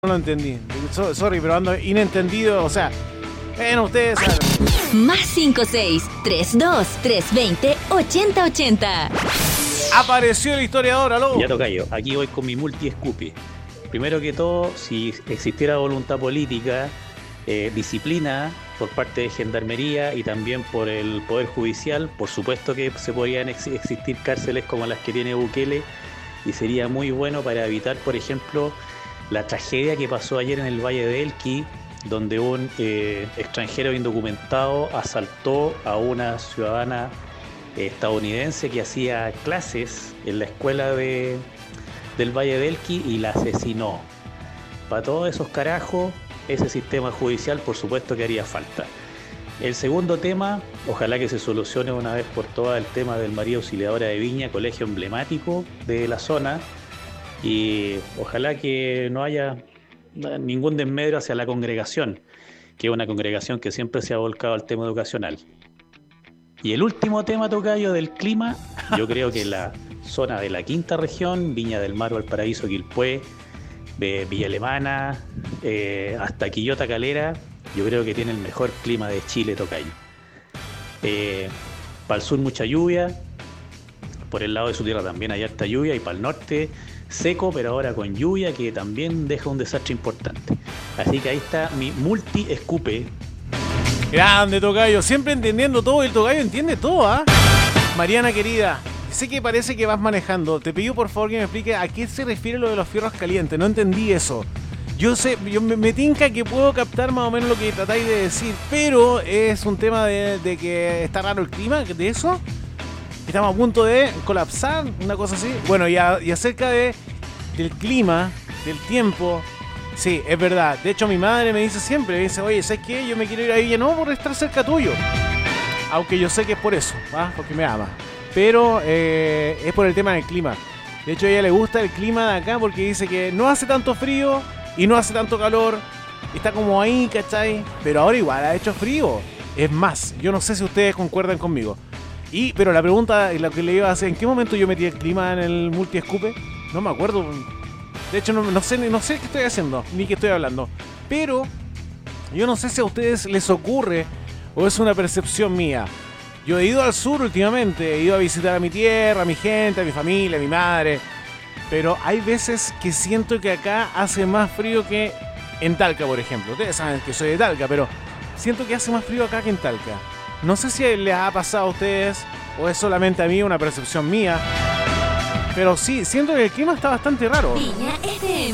No lo entendí. Sorry, pero ando inentendido. O sea, bueno, ustedes saben. Más 56-32-320-8080. Apareció el historiador, aló. Ya tocayo, aquí voy con mi multi-escupi. Primero que todo, si existiera voluntad política, disciplina por parte de Gendarmería y también por el Poder Judicial, por supuesto que se podrían existir cárceles como las que tiene Bukele, y sería muy bueno para evitar, por ejemplo, la tragedia que pasó ayer en el Valle de Elqui, donde un extranjero indocumentado asaltó a una ciudadana estadounidense que hacía clases en la escuela del Valle de Elqui y la asesinó. Para todos esos carajos, ese sistema judicial por supuesto que haría falta. El segundo tema, ojalá que se solucione una vez por todas el tema del María Auxiliadora de Viña, colegio emblemático de la zona, y ojalá que no haya ningún desmedro hacia la congregación, que es una congregación que siempre se ha volcado al tema educacional. Y el último tema, tocayo, del clima, yo creo que la zona de la quinta región, Viña del Mar, Valparaíso, Quilpué, Villa Alemana, hasta Quillota Calera, yo creo que tiene el mejor clima de Chile, tocayo. Para el sur mucha lluvia, por el lado de su tierra también hay harta lluvia, y para el norte seco, pero ahora con lluvia, que también deja un desastre importante. Así que ahí está mi multi-escupe. Grande, tocayo, siempre entendiendo todo. El tocayo entiende todo, ¿ah? Mariana querida, sé que parece que vas manejando. Te pido por favor que me explique a qué se refiere lo de los fierros calientes. No entendí eso. Yo sé, me tinca que puedo captar más o menos lo que tratáis de decir, pero es un tema de que está raro el clima, de eso. Estamos a punto de colapsar, una cosa así. Bueno, y acerca del clima, del tiempo, sí, es verdad. De hecho, mi madre me dice siempre, me dice, oye, ¿sabes qué? Yo me quiero ir a Villa, no por estar cerca tuyo. Aunque yo sé que es por eso, ¿va? Porque me ama. Pero es por el tema del clima. De hecho, a ella le gusta el clima de acá porque dice que no hace tanto frío y no hace tanto calor. Está como ahí, ¿cachai? Pero ahora igual ha hecho frío. Es más, yo no sé si ustedes concuerdan conmigo. Pero la pregunta, la que le iba a hacer, ¿en qué momento yo metí el clima en el multi-escupe? No me acuerdo. De hecho, no sé qué estoy haciendo, ni qué estoy hablando. Pero yo no sé si a ustedes les ocurre o es una percepción mía. Yo he ido al sur últimamente, he ido a visitar a mi tierra, a mi gente, a mi familia, a mi madre. Pero hay veces que siento que acá hace más frío que en Talca, por ejemplo. Ustedes saben que soy de Talca, pero siento que hace más frío acá que en Talca. No sé si les ha pasado a ustedes o es solamente a mí, una percepción mía. Pero sí, siento que el clima está bastante raro. Viña FM.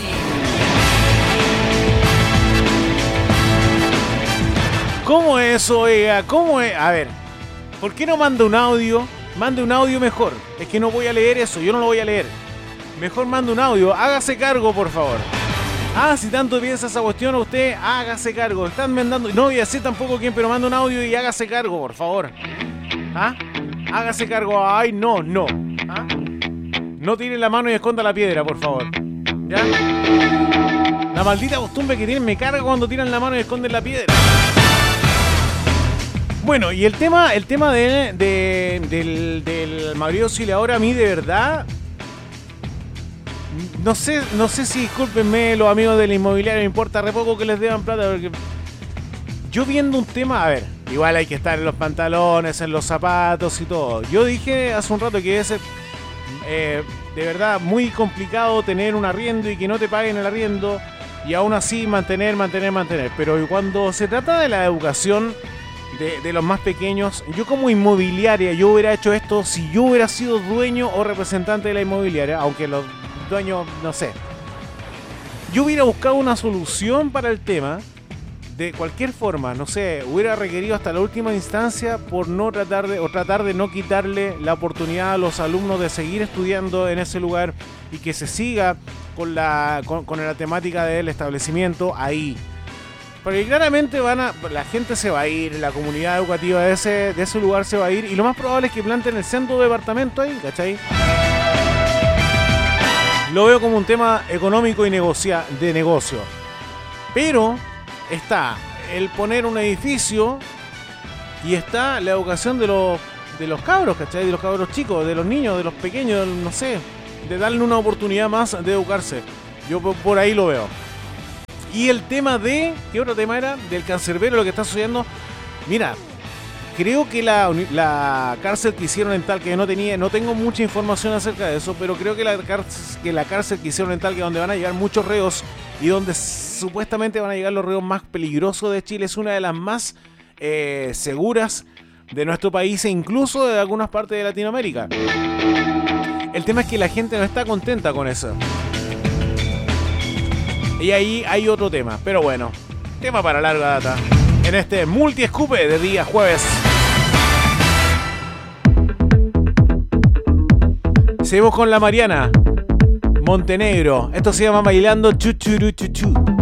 ¿Cómo es eso, oiga? ¿Cómo es? A ver, ¿por qué no manda un audio? Mande un audio mejor. Es que no voy a leer eso, yo no lo voy a leer. Mejor manda un audio, hágase cargo, por favor. Si tanto piensa esa cuestión, usted hágase cargo. Están mandando, no voy a decir tampoco quién, pero manda un audio y hágase cargo, por favor. Hágase cargo. Ay, no. No tire la mano y esconda la piedra, por favor. ¿Ya? La maldita costumbre que tienen me carga cuando tiran la mano y esconden la piedra. Bueno, y el tema del María Auxiliadora, a mí de verdad... No sé si, discúlpenme los amigos de la inmobiliaria, me importa re poco que les deban plata, porque yo viendo un tema, a ver, igual hay que estar en los pantalones, en los zapatos y todo. Yo dije hace un rato que es de verdad muy complicado tener un arriendo y que no te paguen el arriendo y aún así mantener. Pero cuando se trata de la educación de los más pequeños, yo como inmobiliaria, yo hubiera hecho esto si yo hubiera sido dueño o representante de la inmobiliaria, aunque los dueño, no sé. Yo hubiera buscado una solución para el tema de cualquier forma, no sé, hubiera requerido hasta la última instancia por no tratar de no quitarle la oportunidad a los alumnos de seguir estudiando en ese lugar y que se siga con la temática del establecimiento ahí. Porque claramente la gente se va a ir, la comunidad educativa de ese lugar se va a ir y lo más probable es que planten el centro departamento ahí, ¿cachai? Lo veo como un tema económico y de negocio. Pero está el poner un edificio y está la educación de los cabros, ¿cachai? De los cabros chicos, de los niños, de los pequeños, no sé. De darle una oportunidad más de educarse. Yo por ahí lo veo. Y el tema de... ¿Qué otro tema era? Del cancerbero, lo que está sucediendo. Mira, creo que la cárcel que hicieron en Talca, que no tengo mucha información acerca de eso, pero creo que la cárcel que hicieron en Talca, donde van a llegar muchos reos y donde supuestamente van a llegar los reos más peligrosos de Chile, es una de las más seguras de nuestro país e incluso de algunas partes de Latinoamérica. El tema es que la gente no está contenta con eso. Y ahí hay otro tema, pero bueno, tema para larga data. En este multi-escupe de día jueves. Seguimos con la Mariana Montenegro. Esto se llama Bailando Chuchuru Chuchu.